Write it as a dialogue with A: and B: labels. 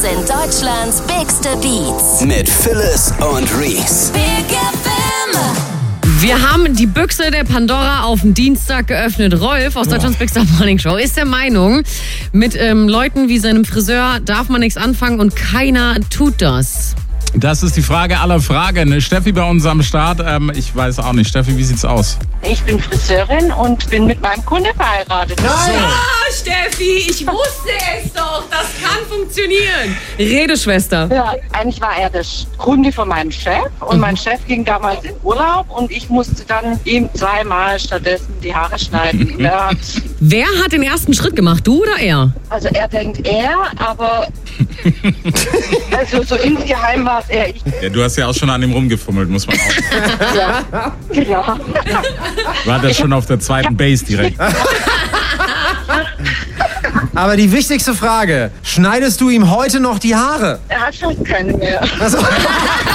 A: sind Deutschlands bigste Beats.
B: Mit Phyllis und Reese.
A: Big FM.
C: Wir haben die Büchse der Pandora auf den Dienstag geöffnet. Rolf aus Deutschlands Big Star Morning Show ist der Meinung, mit Leuten wie seinem Friseur darf man nichts anfangen und keiner tut das.
D: Das ist die Frage aller Fragen. Steffi bei uns am Start. Ich weiß auch nicht. Steffi, wie sieht's aus?
E: Ich bin Friseurin und bin mit meinem Kunde verheiratet.
C: Steffi, ich wusste es doch. Das kann funktionieren. Rede, Schwester.
E: Ja, eigentlich war er der Kunde von meinem Chef und mein Chef ging damals in Urlaub und ich musste dann ihm zweimal stattdessen die Haare schneiden.
C: Wer hat den ersten Schritt gemacht, du oder er?
E: Also er denkt er, aber also so insgeheim war es er.
D: Ja, du hast ja auch schon an ihm rumgefummelt, muss man auch.
E: Ja, genau.
D: War das schon auf der zweiten Base direkt?
F: Aber die wichtigste Frage, schneidest du ihm heute noch die Haare?
E: Er hat schon keine mehr.
F: Also